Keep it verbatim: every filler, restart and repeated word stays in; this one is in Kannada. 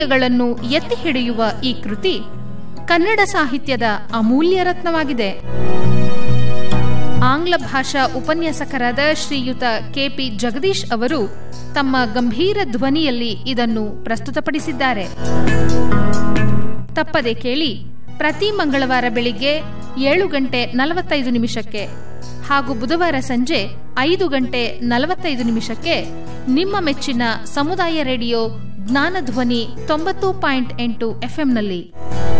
ಗಳನ್ನು ಎತ್ತಿ ಹಿಡಿಯುವ ಈ ಕೃತಿ ಕನ್ನಡ ಸಾಹಿತ್ಯದ ಅಮೂಲ್ಯ ರತ್ನವಾಗಿದೆ. ಆಂಗ್ಲ ಭಾಷಾ ಉಪನ್ಯಾಸಕರಾದ ಶ್ರೀಯುತ ಕೆಪಿ ಜಗದೀಶ್ ಅವರು ತಮ್ಮ ಗಂಭೀರ ಧ್ವನಿಯಲ್ಲಿ ಇದನ್ನು ಪ್ರಸ್ತುತಪಡಿಸಿದ್ದಾರೆ. ತಪ್ಪದೆ ಕೇಳಿ, ಪ್ರತಿ ಮಂಗಳವಾರ ಬೆಳಿಗ್ಗೆ ಏಳು ಗಂಟೆ ನಲವತ್ತೈದು ನಿಮಿಷಕ್ಕೆ ಹಾಗೂ ಬುಧವಾರ ಸಂಜೆ ಐದು ಗಂಟೆ ನಲವತ್ತೈದು ನಿಮಿಷಕ್ಕೆ ನಿಮ್ಮ ಮೆಚ್ಚಿನ ಸಮುದಾಯ ರೇಡಿಯೋ ಜ್ಞಾನಧ್ವನಿ ತೊಂಬತ್ತು ಪಾಯಿಂಟ್ ಎಂಟು ಎಫ್ಎಂನಲ್ಲಿ.